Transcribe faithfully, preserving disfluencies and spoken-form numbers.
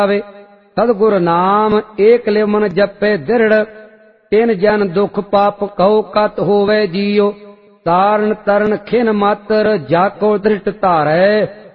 ਆਵੇ। ਸਤਿਗੁਰ ਨਾਮ ਏਕ ਲਿਵ ਜਪੇ ਦਿਰੜ, ਤਿਨ ਜਨ ਦੁਖ ਪਾਪ ਕਉ ਕਤ ਹੋਵੇ ਜੀਉ। ਤਾਰਨ ਤਰਨ ਖਿਨ ਮਾਤਰ ਜਾਕੋ ਦ੍ਰਿਸ਼ਟ ਧਾਰੈ,